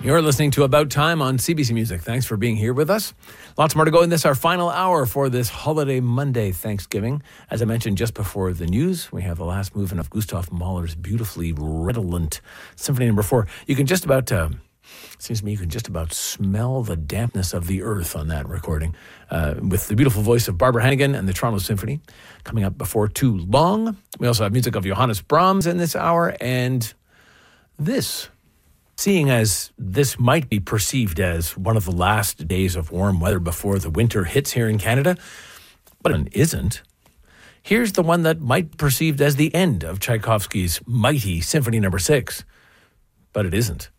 You're listening to About Time on CBC Music. Thanks for being here with us. Lots more to go in this, our final hour for this holiday Monday, Thanksgiving. As I mentioned just before the news, we have the last movement of Gustav Mahler's beautifully redolent Symphony No. 4. You can just about, seems to me you can just about smell the dampness of the earth on that recording, with the beautiful voice of Barbara Hannigan and the Toronto Symphony coming up before too long. We also have music of Johannes Brahms in this hour, and this... Seeing as this might be perceived as one of the last days of warm weather before the winter hits here in Canada, but it isn't. Here's the one that might be perceived as the end of Tchaikovsky's mighty Symphony No. 6, but it isn't.